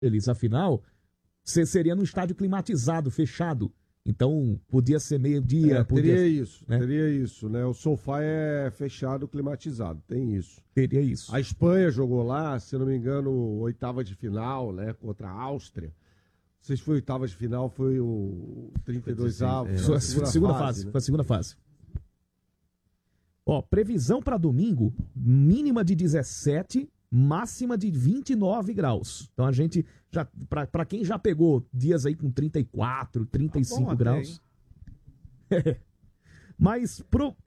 Eles, afinal, seria num estádio climatizado, fechado. Então, podia ser meio-dia. Teria isso, né? O sofá é fechado, climatizado, tem isso. Teria isso. A Espanha jogou lá, se não me engano, oitava de final, né? Contra a Áustria. Não sei se foi oitava de final, foi o 32 avos. Segunda fase, né? Foi a segunda fase. Ó, previsão para domingo, mínima de 17, máxima de 29 graus. Então a gente já, para quem já pegou dias aí com 34, 35 graus. Mas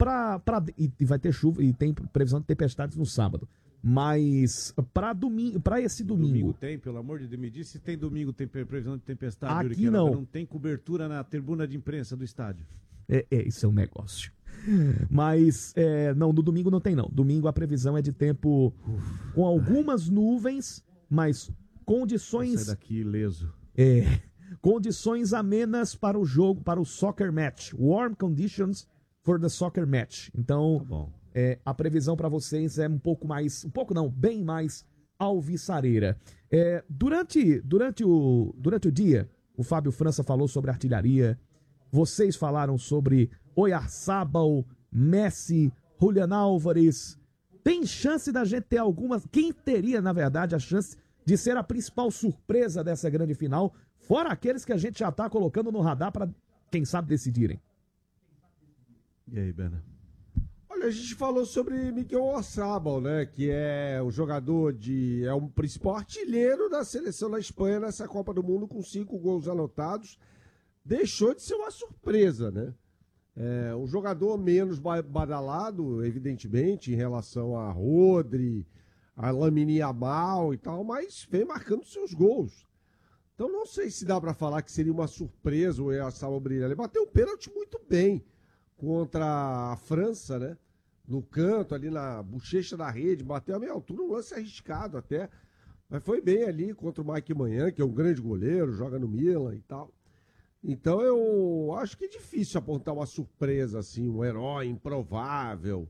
e vai ter chuva e tem previsão de tempestades no sábado. Mas para esse domingo. Domingo tem, pelo amor de Deus, me diz se tem domingo, tem previsão de tempestade. Aqui não tem cobertura na tribuna de imprensa do estádio. Isso é um negócio. Mas, não, no domingo não tem não. Domingo a previsão é de tempo com algumas nuvens, mas condições... Sai daqui ileso. Condições amenas para o jogo, para o soccer match. Warm conditions for the soccer match. Então, tá bom. A previsão para vocês é bem mais alviçareira. Durante o dia, o Fábio França falou sobre artilharia. Vocês falaram sobre Oyarzabal, Messi, Julián Álvares. Tem chance da gente ter algumas... Quem teria, na verdade, a chance de ser a principal surpresa dessa grande final, fora aqueles que a gente já está colocando no radar para, quem sabe, decidirem? E aí, Bena? Olha, a gente falou sobre Mikel Oyarzabal, né? Que é o jogador é o principal artilheiro da seleção da Espanha nessa Copa do Mundo, com 5 gols anotados. Deixou de ser uma surpresa, né? Um jogador menos badalado, evidentemente, em relação a Rodri, a Lamine Yamal e tal, mas vem marcando seus gols. Então não sei se dá para falar que seria uma surpresa o Oyarzabal brilhar. Ele bateu o pênalti muito bem contra a França, né? No canto, ali na bochecha da rede, bateu a meia altura, um lance arriscado até, mas foi bem ali contra o Mike Maignan, que é um grande goleiro, joga no Milan e tal. Então eu acho que é difícil apontar uma surpresa, assim, um herói improvável.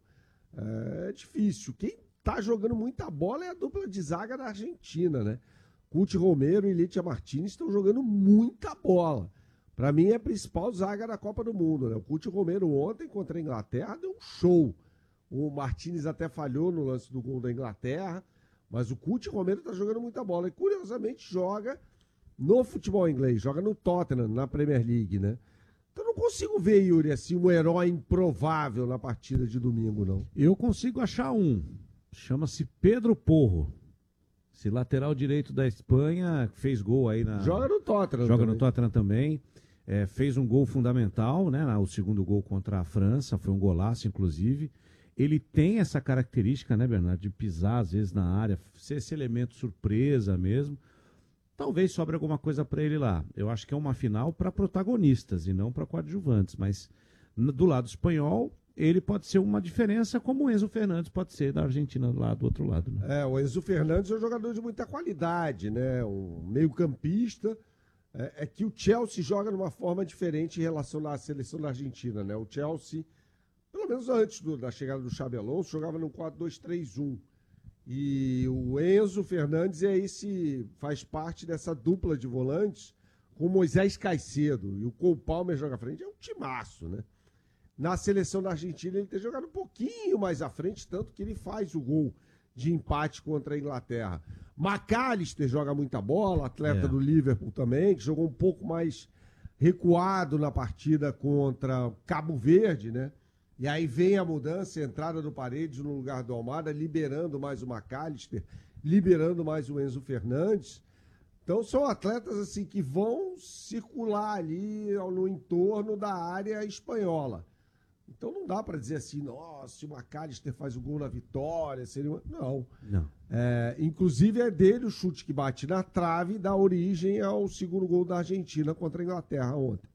É difícil. Quem tá jogando muita bola é a dupla de zaga da Argentina, né? Cuti Romero e Licha Martínez estão jogando muita bola. Para mim é a principal zaga da Copa do Mundo, né? O Cuti Romero ontem contra a Inglaterra deu um show. O Martínez até falhou no lance do gol da Inglaterra, mas o Cuti Romero tá jogando muita bola e curiosamente joga no futebol inglês, joga no Tottenham, na Premier League, né? Então não consigo ver, Yuri, assim, um herói improvável na partida de domingo, não. Eu consigo achar um. Chama-se Pedro Porro. Esse lateral direito da Espanha, fez gol aí na... Joga no Tottenham Joga também. no Tottenham também. Fez um gol fundamental, né? O segundo gol contra a França, foi um golaço, inclusive. Ele tem essa característica, né, Bernardo, de pisar às vezes na área, ser esse elemento surpresa mesmo. Talvez sobre alguma coisa para ele lá. Eu acho que é uma final para protagonistas e não para coadjuvantes. Mas do lado espanhol, ele pode ser uma diferença, como o Enzo Fernandes pode ser da Argentina lá do outro lado. Né? O Enzo Fernandes é um jogador de muita qualidade, né? Um meio-campista. É que o Chelsea joga de uma forma diferente em relação à seleção da Argentina, né? O Chelsea, pelo menos antes da chegada do Xabi Alonso, jogava no 4-2-3-1. E o Enzo Fernandes faz parte dessa dupla de volantes com o Moisés Caicedo. E o Cole Palmer joga à frente, é um timaço, né? Na seleção da Argentina ele tem jogado um pouquinho mais à frente, tanto que ele faz o gol de empate contra a Inglaterra. McAllister joga muita bola, atleta do Liverpool também, que jogou um pouco mais recuado na partida contra Cabo Verde, né? E aí vem a mudança, a entrada do Paredes no lugar do Almada, liberando mais o McAllister, liberando mais o Enzo Fernandes. Então são atletas assim que vão circular ali no entorno da área espanhola. Então não dá para dizer assim, nossa, se o McAllister faz o gol na vitória, seria... Não. Inclusive é dele o chute que bate na trave, dá origem ao segundo gol da Argentina contra a Inglaterra ontem.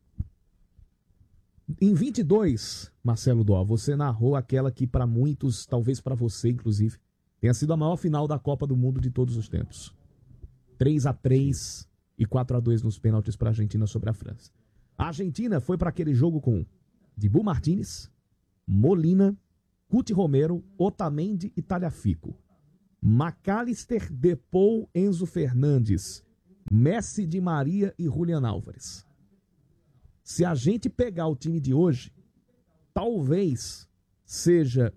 Em 22, Marcelo Dó, você narrou aquela que para muitos, talvez para você inclusive, tenha sido a maior final da Copa do Mundo de todos os tempos. 3-3 e 4-2 nos pênaltis para a Argentina sobre a França. A Argentina foi para aquele jogo com Dibu Martínez, Molina, Cuti Romero, Otamendi e Tagliafico. McAllister, Depou, Enzo Fernandes, Messi, Di Maria e Julián Álvares. Se a gente pegar o time de hoje, talvez seja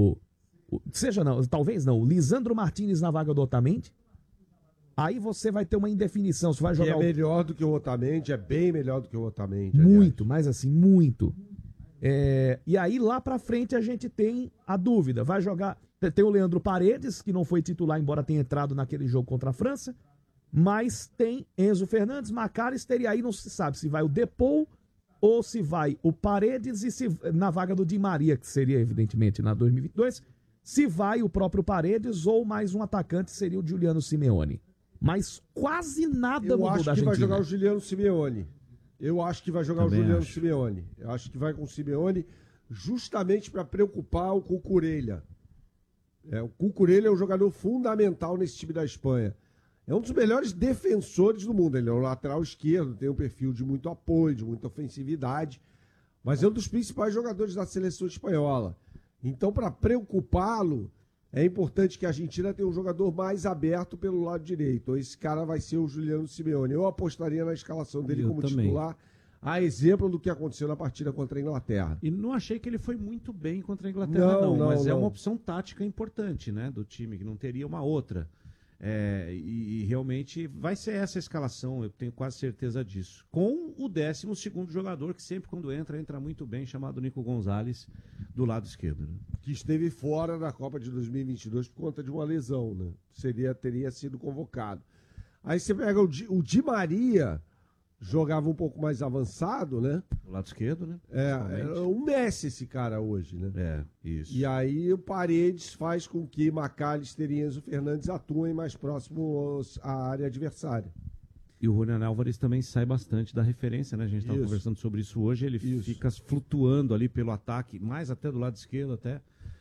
talvez não, o Lisandro Martínez na vaga do Otamendi. Aí você vai ter uma indefinição, você vai jogar é melhor do que o Otamendi, é bem melhor do que o Otamendi. Muito, mas assim, muito. E aí lá pra frente a gente tem a dúvida, vai jogar, tem o Leandro Paredes, que não foi titular, embora tenha entrado naquele jogo contra a França, mas tem Enzo Fernandes, McAllister, e aí não se sabe se vai o Depou ou se vai o Paredes e se na vaga do Di Maria, que seria evidentemente na 2022, se vai o próprio Paredes ou mais um atacante, seria o Giuliano Simeone. Mas quase nada mudou da Argentina. Eu acho que vai jogar o Giuliano Simeone. Eu acho que vai jogar o Giuliano Simeone. Eu acho que vai com o Simeone justamente para preocupar o Cucurella. O Cucurella é um jogador fundamental nesse time da Espanha. É um dos melhores defensores do mundo. Ele é um lateral esquerdo, tem um perfil de muito apoio, de muita ofensividade, mas é um dos principais jogadores da seleção espanhola. Então, para preocupá-lo, é importante que a Argentina tenha um jogador mais aberto pelo lado direito. Esse cara vai ser o Giuliano Simeone. Eu apostaria na escalação dele como titular, a exemplo do que aconteceu na partida contra a Inglaterra. E não achei que ele foi muito bem contra a Inglaterra, mas é uma opção tática importante, né, do time, que não teria uma outra. E realmente vai ser essa a escalação, eu tenho quase certeza disso. Com o 12º jogador, que sempre quando entra muito bem, chamado Nico Gonzalez, do lado esquerdo. Né? Que esteve fora da Copa de 2022 por conta de uma lesão, né? Teria sido convocado. Aí você pega o Di Maria, jogava um pouco mais avançado, né? Do lado esquerdo, né? É um Messi esse cara hoje, né? Isso. E aí o Paredes faz com que McAllister e Enzo Fernandes atuem mais próximo à área adversária. E o Julián Álvares também sai bastante da referência, né? A gente estava conversando sobre isso hoje, ele fica flutuando ali pelo ataque, mais até do lado esquerdo até.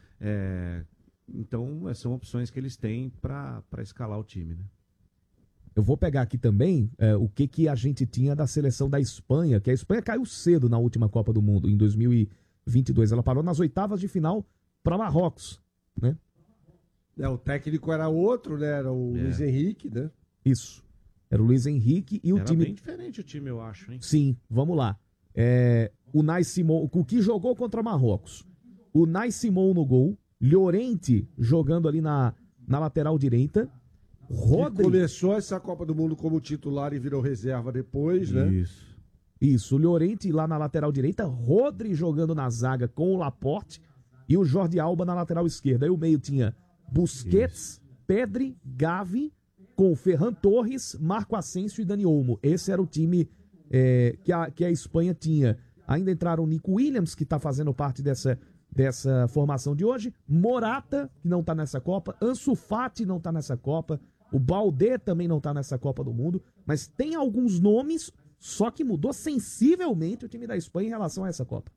Então, são opções que eles têm para escalar o time, né? Eu vou pegar aqui também o que a gente tinha da seleção da Espanha, que a Espanha caiu cedo na última Copa do Mundo, em 2022. Ela parou nas oitavas de final para Marrocos, né? O técnico era outro, né? Era o Luiz Henrique, né? Isso. Era o Luiz Henrique e o time... Era bem diferente o time, eu acho, hein? Sim, vamos lá. O Unai Simon, o que jogou contra Marrocos. O Unai Simon no gol, Llorente jogando ali na lateral direita, Rodri... começou essa Copa do Mundo como titular e virou reserva depois, né? Isso, o Llorente lá na lateral direita, Rodri jogando na zaga com o Laporte e o Jordi Alba na lateral esquerda. Aí o meio tinha Busquets, Pedri, Gavi, com Ferran Torres, Marco Asensio e Dani Olmo. Esse era o time que a Espanha tinha. Ainda entraram o Nico Williams, que está fazendo parte dessa formação de hoje, Morata, que não está nessa Copa, Ansu Fati não está nessa Copa, o Baldé também não está nessa Copa do Mundo, mas tem alguns nomes, só que mudou sensivelmente o time da Espanha em relação a essa Copa.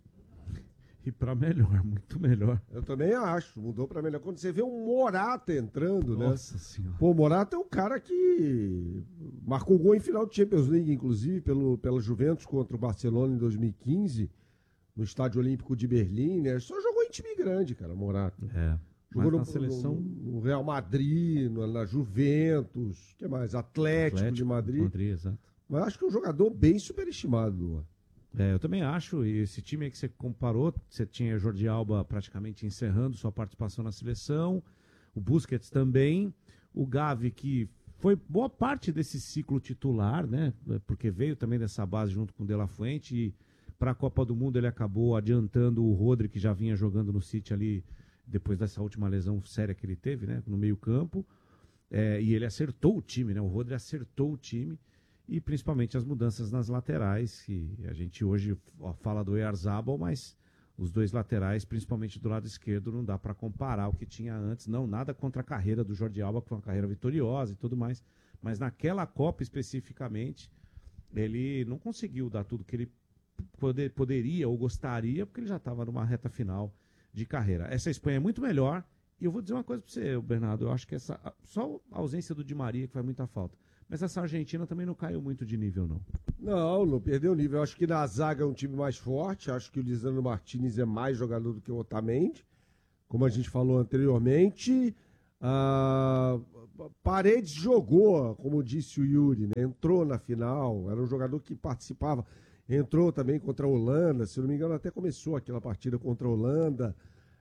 E para melhor, muito melhor. Eu também acho, mudou para melhor. Quando você vê um Morata entrando, Nossa Senhora. Pô, o Morata é um cara que marcou gol em final de Champions League, inclusive, pela Juventus contra o Barcelona em 2015, no Estádio Olímpico de Berlim, né? Só jogou em time grande, cara, Morata. Jogou na seleção... no Real Madrid, na Juventus, o que mais? Atlético de Madrid. Exato. Mas acho que é um jogador bem superestimado, Luan. Eu também acho, e esse time aí que você comparou, você tinha Jordi Alba praticamente encerrando sua participação na seleção, o Busquets também, o Gavi, que foi boa parte desse ciclo titular, né? Porque veio também dessa base junto com o De La Fuente, e para a Copa do Mundo ele acabou adiantando o Rodri, que já vinha jogando no City ali, depois dessa última lesão séria que ele teve, né? No meio campo, e ele acertou o time, né? O Rodri acertou o time, e principalmente as mudanças nas laterais, que a gente hoje fala do Oyarzabal, mas os dois laterais, principalmente do lado esquerdo, não dá para comparar o que tinha antes. Não, nada contra a carreira do Jordi Alba, que foi uma carreira vitoriosa e tudo mais, mas naquela Copa especificamente, ele não conseguiu dar tudo que ele poderia ou gostaria, porque ele já estava numa reta final de carreira. Essa Espanha é muito melhor, e eu vou dizer uma coisa para você, Bernardo, eu acho que só a ausência do Di Maria que faz muita falta. Mas essa Argentina também não caiu muito de nível, não. Não perdeu nível. Eu acho que na zaga é um time mais forte. Acho que o Lisandro Martínez é mais jogador do que o Otamendi, como a gente falou anteriormente. Paredes jogou, como disse o Yuri, né? Entrou na final, era um jogador que participava. Entrou também contra a Holanda, se não me engano, até começou aquela partida contra a Holanda.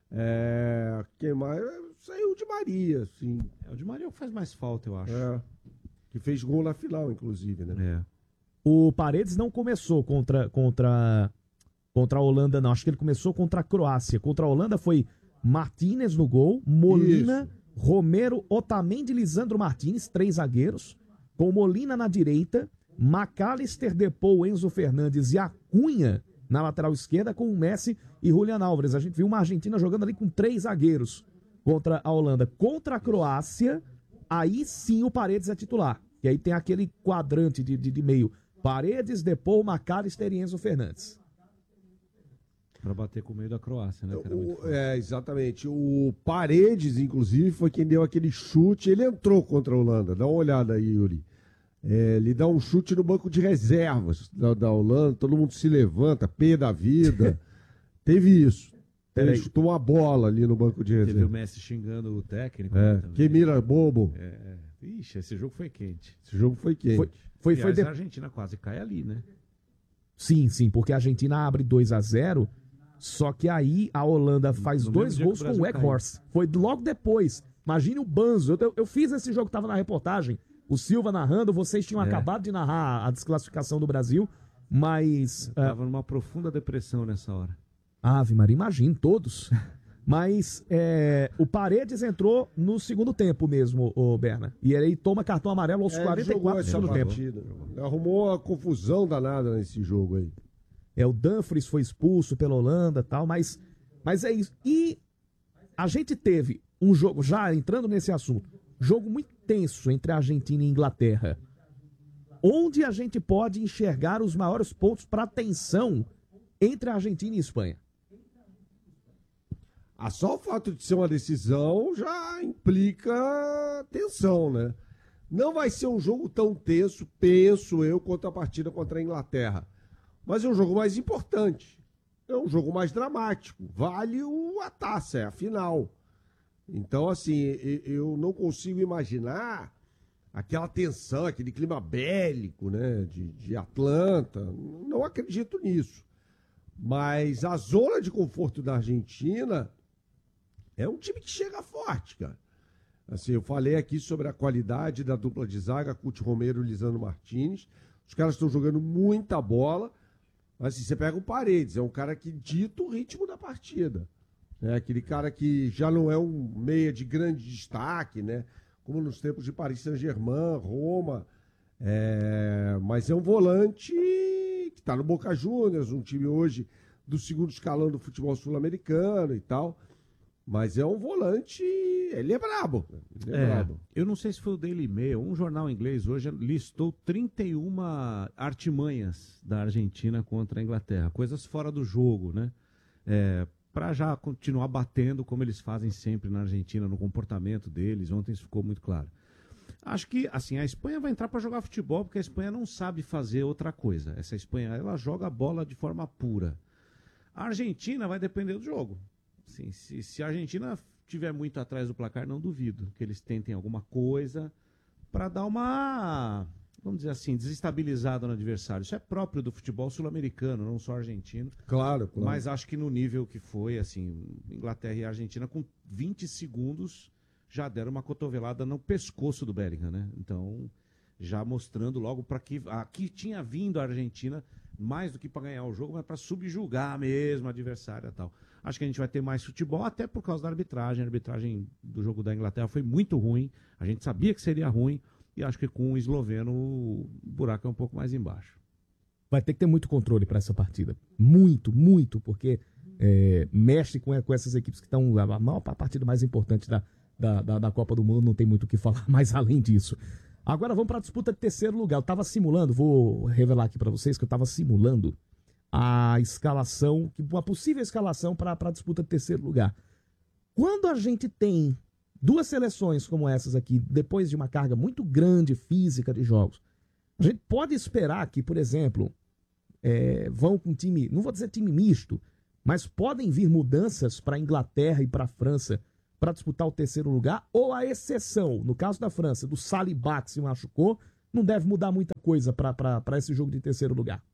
Quem mais? Saiu o Di Maria, sim. O Di Maria faz mais falta, eu acho. Que fez gol na final, inclusive, né? O Paredes não começou contra a Holanda, não. Acho que ele começou contra a Croácia. Contra a Holanda foi Martínez no gol, Molina, Romero, Otamendi, Lisandro Martínez, 3 zagueiros, com Molina na direita, McAllister, Depou, Enzo Fernandes e Acunha na lateral esquerda, com o Messi e Julián Álvares. A gente viu uma Argentina jogando ali com 3 zagueiros contra a Holanda. Contra a Croácia, aí sim o Paredes é titular. E aí tem aquele quadrante de meio. Paredes, Depou, McAllister e Enzo Fernandes. Para bater com o meio da Croácia, né? Exatamente. O Paredes, inclusive, foi quem deu aquele chute. Ele entrou contra a Holanda. Dá uma olhada aí, Yuri. Ele dá um chute no banco de reservas da Holanda. Todo mundo se levanta, pé da vida. Teve isso. Ele chutou uma bola ali no banco de reservas. Teve o Messi xingando o técnico. Que mira bobo. Ixi, esse jogo foi quente. Foi a Argentina quase cai ali, né? Sim, porque a Argentina abre 2-0, só que aí a Holanda faz 2 gols com o Weghorst. Foi logo depois. Imagine o Banzo. Eu fiz esse jogo, estava na reportagem, o Silva narrando, vocês tinham acabado de narrar a desclassificação do Brasil, mas... Estava numa profunda depressão nessa hora. Ave Maria, imagine, todos. Mas o Paredes entrou no segundo tempo mesmo, o Berna. E ele toma cartão amarelo aos 44 do segundo tempo. Ele arrumou uma confusão danada nesse jogo aí. O Dumfries foi expulso pela Holanda e tal, mas é isso. E a gente teve um jogo, já entrando nesse assunto, jogo muito tenso entre a Argentina e a Inglaterra. Onde a gente pode enxergar os maiores pontos para tensão entre a Argentina e a Espanha? Só o fato de ser uma decisão já implica tensão, né? Não vai ser um jogo tão tenso, penso eu, quanto a partida contra a Inglaterra. Mas é um jogo mais importante. É um jogo mais dramático. Vale a taça, é a final. Então, assim, eu não consigo imaginar aquela tensão, aquele clima bélico, né? De Atlanta. Não acredito nisso. Mas a zona de conforto da Argentina é um time que chega forte, cara. Assim, eu falei aqui sobre a qualidade da dupla de zaga, Cuti Romero e Lisandro Martínez. Os caras estão jogando muita bola. Mas assim, você pega o Paredes, é um cara que dita o ritmo da partida. É aquele cara que já não é um meia de grande destaque, né? Como nos tempos de Paris Saint-Germain, Roma. Mas é um volante que está no Boca Juniors, um time hoje do segundo escalão do futebol sul-americano e tal. Mas é um volante, ele é brabo. Eu não sei se foi o Daily Mail, um jornal inglês hoje listou 31 artimanhas da Argentina contra a Inglaterra, coisas fora do jogo, né? Para já continuar batendo como eles fazem sempre na Argentina, no comportamento deles. Ontem isso ficou muito claro. Acho que, assim, a Espanha vai entrar para jogar futebol, porque a Espanha não sabe fazer outra coisa. Essa Espanha, ela joga a bola de forma pura. A Argentina vai depender do jogo. Sim, se a Argentina estiver muito atrás do placar, não duvido que eles tentem alguma coisa para dar uma, vamos dizer assim, desestabilizada no adversário. Isso é próprio do futebol sul-americano, não só argentino. Claro. Mas acho que no nível que foi, assim, Inglaterra e Argentina, com 20 segundos, já deram uma cotovelada no pescoço do Bellingham, né? Então, já mostrando logo para que aqui tinha vindo a Argentina, mais do que para ganhar o jogo, mas para subjugar mesmo o adversário e tal. Acho que a gente vai ter mais futebol, até por causa da arbitragem. A arbitragem do jogo da Inglaterra foi muito ruim. A gente sabia que seria ruim. E acho que com o esloveno o buraco é um pouco mais embaixo. Vai ter que ter muito controle para essa partida. Muito, porque mexe com essas equipes que estão... A maior partida mais importante da Copa do Mundo, não tem muito o que falar mais além disso. Agora vamos para a disputa de terceiro lugar. Eu estava simulando, vou revelar aqui para vocês que eu estava simulando a escalação, uma possível escalação para a disputa de terceiro lugar. Quando a gente tem duas seleções como essas aqui, depois de uma carga muito grande física de jogos, a gente pode esperar que, por exemplo, vão com time, não vou dizer time misto, mas podem vir mudanças para a Inglaterra e para a França para disputar o terceiro lugar, ou a exceção, no caso da França, do Saliba que se machucou, não deve mudar muita coisa para esse jogo de terceiro lugar?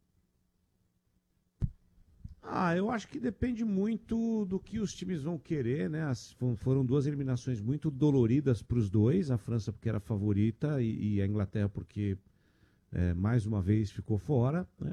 Eu acho que depende muito do que os times vão querer, né? Foram duas eliminações muito doloridas para os dois, a França porque era favorita e a Inglaterra porque mais uma vez ficou fora, né?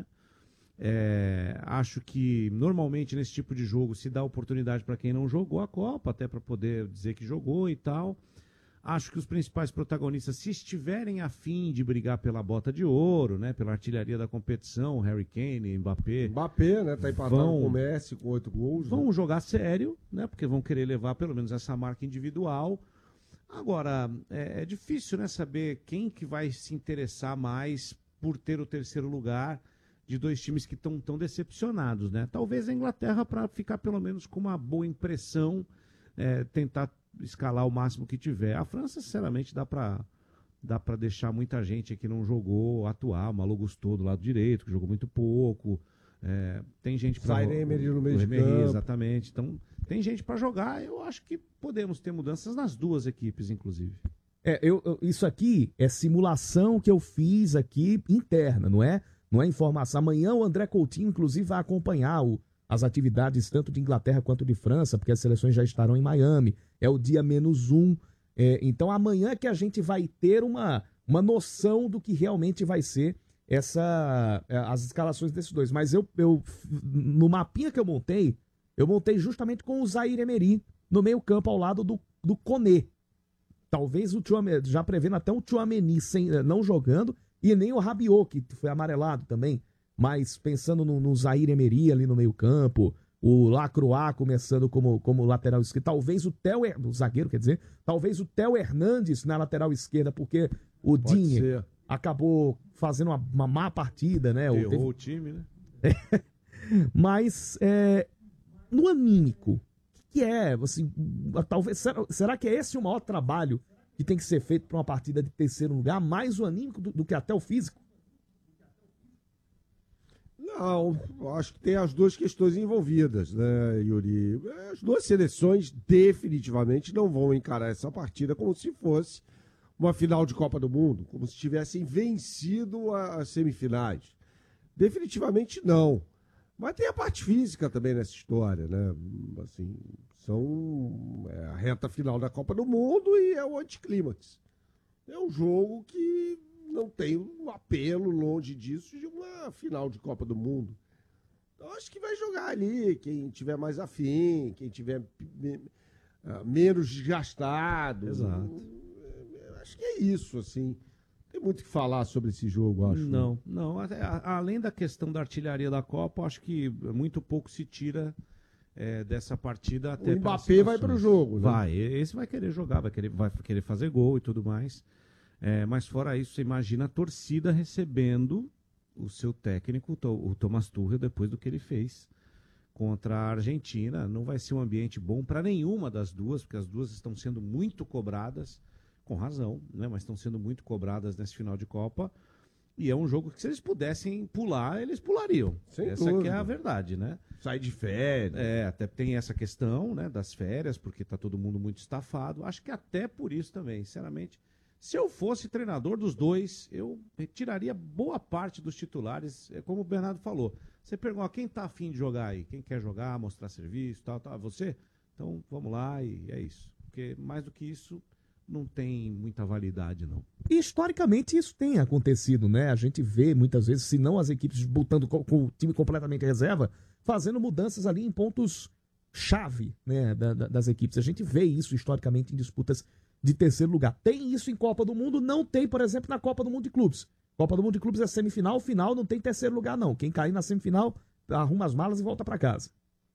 Acho que normalmente nesse tipo de jogo se dá oportunidade para quem não jogou a Copa, até para poder dizer que jogou e tal. Acho que os principais protagonistas, se estiverem afim de brigar pela bota de ouro, né, pela artilharia da competição, Harry Kane, Mbappé. Mbappé, né? Tá empatado com o Messi com 8 gols. Vão jogar sério, né? Porque vão querer levar pelo menos essa marca individual. Agora, é difícil, né, saber quem que vai se interessar mais por ter o terceiro lugar de dois times que estão tão decepcionados, né? Talvez a Inglaterra para ficar pelo menos com uma boa impressão, tentar escalar o máximo que tiver. A França, sinceramente, dá para deixar muita gente que não jogou atuar. O Malo Gusto do lado direito, que jogou muito pouco. Tem gente para... Zaire Emery no meio de campo. Exatamente. Então, tem gente para jogar. Eu acho que podemos ter mudanças nas duas equipes, inclusive. Isso aqui é simulação que eu fiz aqui interna, não é informação. Amanhã o André Coutinho, inclusive, vai acompanhar as atividades tanto de Inglaterra quanto de França, porque as seleções já estarão em Miami. É o dia -1. Então amanhã é que a gente vai ter uma noção do que realmente vai ser as escalações desses dois. Mas eu no mapinha que eu montei justamente com o Zaire Emery no meio campo ao lado do Koné. Talvez já prevendo até o Tchouaméni não jogando, e nem o Rabiot, que foi amarelado também. Mas pensando no Zaire Emery ali no meio campo, o Lacroix começando como lateral esquerdo, talvez o zagueiro, quer dizer, talvez o Theo Hernandes na lateral esquerda, porque o Digne acabou fazendo uma má partida, né? Errou o time, né? Mas no anímico, o que é? Assim, talvez, será que é esse o maior trabalho que tem que ser feito para uma partida de terceiro lugar, mais o anímico do que até o físico? Não, acho que tem as duas questões envolvidas, né, Yuri? As duas seleções definitivamente não vão encarar essa partida como se fosse uma final de Copa do Mundo, como se tivessem vencido as semifinais. Definitivamente não. Mas tem a parte física também nessa história, né? Assim, a reta final da Copa do Mundo e é o anticlímax. É um jogo que não tem um apelo longe disso de uma final de Copa do Mundo. Então acho que vai jogar ali quem tiver mais afim, quem tiver menos desgastado. Exato. Acho que é isso, assim. Tem muito o que falar sobre esse jogo, acho. Não. Além da questão da artilharia da Copa, acho que muito pouco se tira dessa partida. Até o Mbappé vai para o jogo, né? Vai, esse vai querer jogar, vai querer fazer gol e tudo mais. Mas fora isso, você imagina a torcida recebendo o seu técnico, o Thomas Tuchel, depois do que ele fez contra a Argentina. Não vai ser um ambiente bom para nenhuma das duas, porque as duas estão sendo muito cobradas, com razão, né? Mas estão sendo muito cobradas nesse final de Copa. E é um jogo que, se eles pudessem pular, eles pulariam. Essa que é a verdade, né? Sai de férias. Até tem essa questão, né, das férias, porque está todo mundo muito estafado. Acho que até por isso também, sinceramente. Se eu fosse treinador dos dois, eu retiraria boa parte dos titulares, como o Bernardo falou. Você pergunta, quem está afim de jogar aí? Quem quer jogar, mostrar serviço, tal. Você? Então, vamos lá e é isso. Porque mais do que isso, não tem muita validade, não. E historicamente isso tem acontecido, né? A gente vê muitas vezes, se não as equipes botando com o time completamente reserva, fazendo mudanças ali em pontos-chave, né, das equipes. A gente vê isso historicamente em disputas de terceiro lugar. Tem isso em Copa do Mundo? Não tem, por exemplo, na Copa do Mundo de Clubes. Copa do Mundo de Clubes é semifinal, final não tem terceiro lugar, não. Quem cair na semifinal arruma as malas e volta para casa.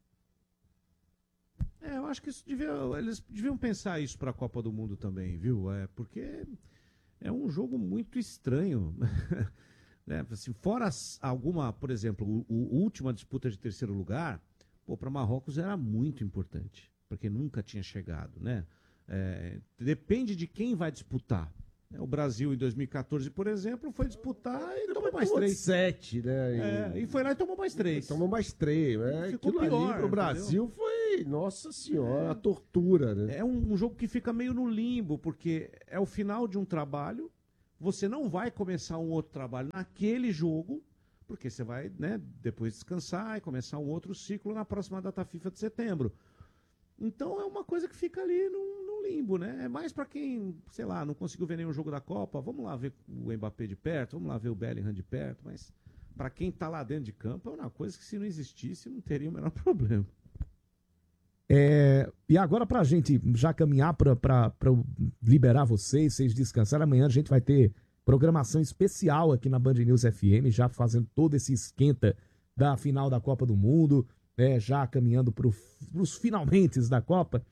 Eu acho que eles deviam pensar isso para a Copa do Mundo também, viu? Porque é um jogo muito estranho. Né? Assim, fora alguma, por exemplo, a última disputa de terceiro lugar, para Marrocos era muito importante, porque nunca tinha chegado, né? Depende de quem vai disputar. O Brasil, em 2014, por exemplo, foi disputar e tomou mais 3. 7, né? E foi lá e tomou mais 3. Tomou mais 3. Ficou Aquilo pior, ali pro Brasil foi foi, nossa senhora, a tortura, né? É um jogo que fica meio no limbo, porque é o final de um trabalho, você não vai começar um outro trabalho naquele jogo, porque você vai, né, depois descansar e começar um outro ciclo na próxima data FIFA de setembro. Então é uma coisa que fica ali no limbo, né? É mais para quem, sei lá, não conseguiu ver nenhum jogo da Copa, vamos lá ver o Mbappé de perto, vamos lá ver o Bellingham de perto, mas para quem tá lá dentro de campo é uma coisa que se não existisse não teria o menor problema. E agora pra gente já caminhar pra eu liberar vocês descansarem, amanhã a gente vai ter programação especial aqui na Band News FM, já fazendo todo esse esquenta da final da Copa do Mundo, já caminhando pros finalmentes da Copa.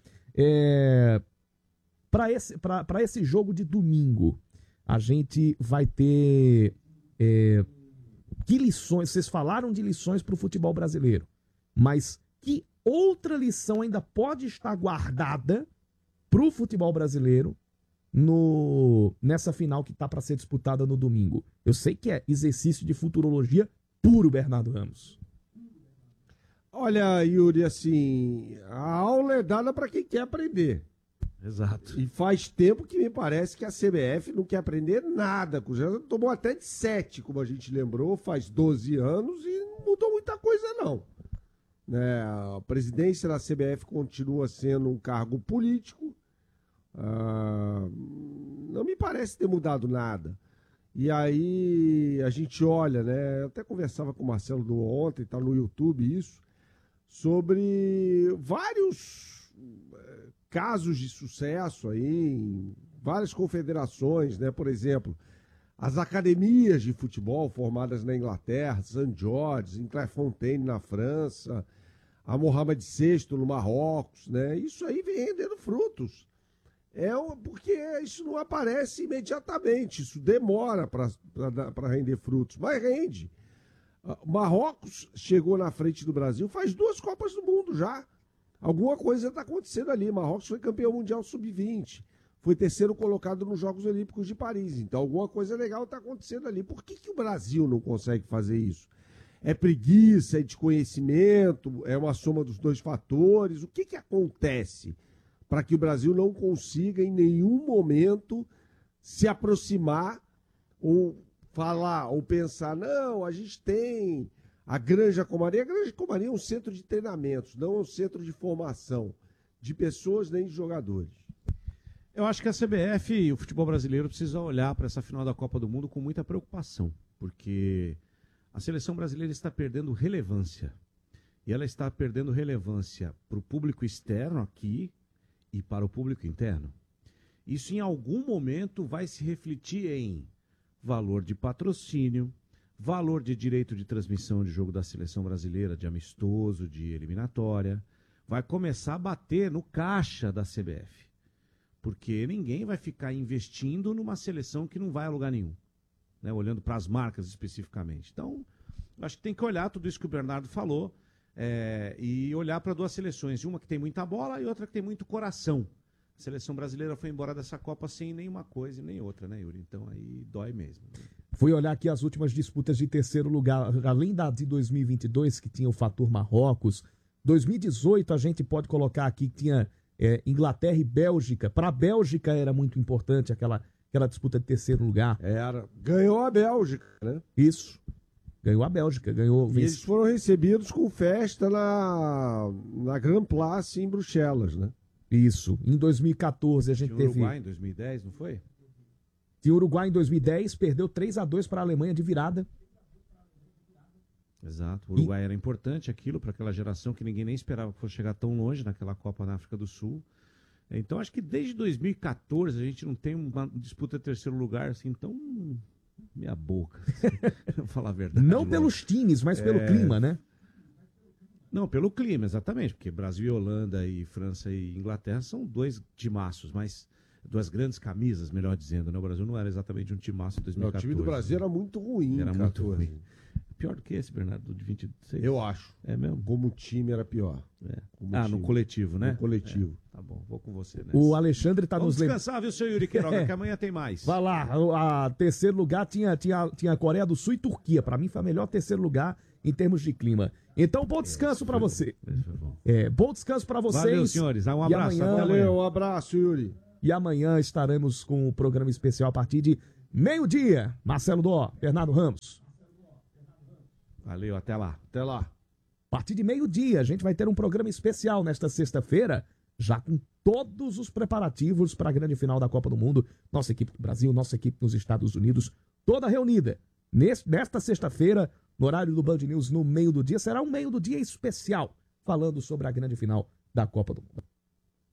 Para esse jogo de domingo, a gente vai ter que lições, vocês falaram de lições para o futebol brasileiro, mas que outra lição ainda pode estar guardada para o futebol brasileiro nessa final que está para ser disputada no domingo? Eu sei que é exercício de futurologia puro, Bernardo Ramos. Olha, Yuri, assim, a aula é dada para quem quer aprender. Exato. E faz tempo que me parece que a CBF não quer aprender nada. Já tomou até de 7, como a gente lembrou, faz 12 anos e não mudou muita coisa, não. A presidência da CBF continua sendo um cargo político. Não me parece ter mudado nada. E aí a gente olha, né? Eu até conversava com o Marcelo do ontem, tá no YouTube isso, sobre vários casos de sucesso aí em várias confederações, né? Por exemplo, as academias de futebol formadas na Inglaterra, St. George, em Clairefontaine na França, a Mohamed VI no Marrocos, né? Isso aí vem rendendo frutos. Porque isso não aparece imediatamente, isso demora para render frutos, mas rende. O Marrocos chegou na frente do Brasil faz 2 Copas do Mundo já. Alguma coisa está acontecendo ali. Marrocos foi campeão mundial sub-20, foi 3º colocado nos Jogos Olímpicos de Paris. Então alguma coisa legal está acontecendo ali. Por que o Brasil não consegue fazer isso? É preguiça, é desconhecimento, é uma soma dos 2 fatores? O que acontece para que o Brasil não consiga em nenhum momento se aproximar ou falar ou pensar, não, a gente tem a Granja Comari. A Granja Comari é um centro de treinamentos, não é um centro de formação de pessoas nem de jogadores. Eu acho que a CBF e o futebol brasileiro precisam olhar para essa final da Copa do Mundo com muita preocupação, porque a seleção brasileira está perdendo relevância. E ela está perdendo relevância para o público externo aqui e para o público interno. Isso em algum momento vai se refletir em valor de patrocínio, valor de direito de transmissão de jogo da seleção brasileira, de amistoso, de eliminatória. Vai começar a bater no caixa da CBF. Porque ninguém vai ficar investindo numa seleção que não vai a lugar nenhum, né? Olhando para as marcas especificamente. Então, acho que tem que olhar tudo isso que o Bernardo falou e olhar para 2 seleções. Uma que tem muita bola e outra que tem muito coração. A seleção brasileira foi embora dessa Copa sem nenhuma coisa e nem outra, né, Yuri? Então aí dói mesmo. Fui olhar aqui as últimas disputas de 3º lugar, além da de 2022, que tinha o fator Marrocos. 2018 a gente pode colocar aqui que tinha Inglaterra e Bélgica. Para a Bélgica era muito importante aquela disputa de 3º lugar. Ganhou a Bélgica, né? Isso. Ganhou a Bélgica. E eles foram recebidos com festa na Grand Place em Bruxelas, né? Isso. Em 2014 a gente teve... Uruguai em 2010, não foi? Tinha o Uruguai em 2010, perdeu 3-2 para a Alemanha de virada. Exato. O Uruguai era importante aquilo para aquela geração que ninguém nem esperava que fosse chegar tão longe naquela Copa na África do Sul. Então acho que desde 2014 a gente não tem uma disputa de 3º lugar assim tão meia boca. Vou falar a verdade. Não pelos times, mas pelo clima, né? Não, pelo clima, exatamente, porque Brasil e Holanda e França e Inglaterra são 2 timaços, mas 2 grandes camisas, melhor dizendo, né? O Brasil não era exatamente um timaço em 2014. O time do Brasil era muito ruim, era muito ruim. Pior do que esse, Bernardo, de 26? Eu acho. É mesmo? Como time era pior. No coletivo, né? No coletivo. Tá bom, vou com você, né? O Alexandre tá Vamos nos descansar, viu, seu Yuri Queiroga, que amanhã tem mais. Vai lá, a 3º lugar tinha Coreia do Sul e Turquia. Para mim foi a melhor 3º lugar em termos de clima. Então, bom descanso para você. Bom descanso para vocês. Valeu, senhores. Um abraço. Valeu, um abraço, Yuri. E amanhã estaremos com o programa especial a partir de meio-dia. Marcelo Dó, Bernardo Ramos. Valeu, até lá. Até lá. A partir de meio-dia, a gente vai ter um programa especial nesta sexta-feira, já com todos os preparativos para a grande final da Copa do Mundo. Nossa equipe do Brasil, nossa equipe nos Estados Unidos, toda reunida. Nesta sexta-feira, no horário do Band News, no meio do dia, será um meio do dia especial, falando sobre a grande final da Copa do Mundo.